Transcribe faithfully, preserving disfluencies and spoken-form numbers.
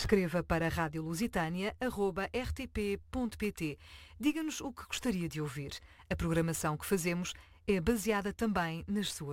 Escreva para rádio lusitânia arroba r t p ponto p t. Diga-nos o que gostaria de ouvir. A programação que fazemos é baseada também nas suas